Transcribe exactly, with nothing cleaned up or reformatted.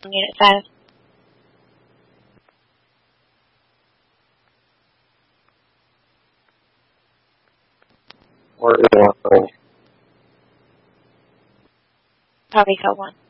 Unit five. Where is one? Probably code one.